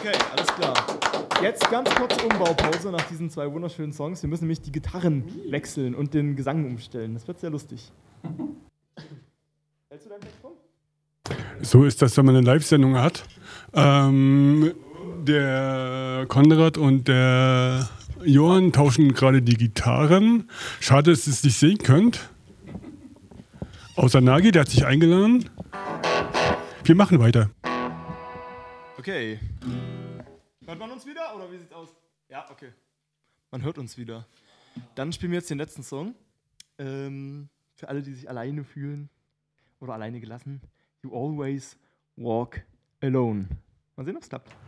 Okay, alles klar. Jetzt ganz kurz Umbaupause nach diesen 2 wunderschönen Songs. Wir müssen nämlich die Gitarren wechseln und den Gesang umstellen. Das wird sehr lustig. Hältst du deinen Text rum? So ist das, wenn man eine Live-Sendung hat. Der Konrad und der Johann tauschen gerade die Gitarren. Schade, dass ihr es nicht sehen könnt. Außer Nagi, der hat sich eingeladen. Wir machen weiter. Okay. Hört man uns wieder oder wie sieht's aus? Ja, okay. Man hört uns wieder. Dann spielen wir jetzt den letzten Song. Für alle, die sich alleine fühlen oder alleine gelassen. You always walk alone. Mal sehen, ob es klappt.